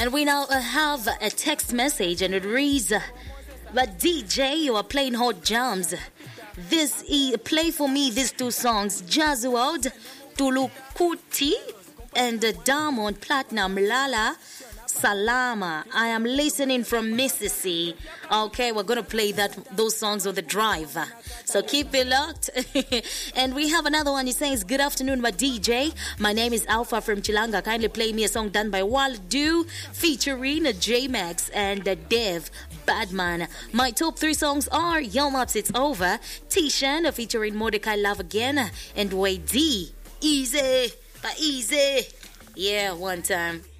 And we now have a text message, and it reads, "But DJ, you are playing hot jams. Play for me these two songs, Jazuad, Tulukuti, and Diamond Platinum, Lala Salama. I am listening from Mississippi." Okay, we're going to play those songs on the drive. So keep it locked. And we have another one. He says, "Good afternoon, my DJ. My name is Alpha from Chilanga. Kindly play me a song done by Waldo featuring J-Max and Dev Badman. My top 3 songs are Yo Maps It's Over, Tishan featuring Mordecai Love Again, and Way D. Easy, but easy. Yeah, one time.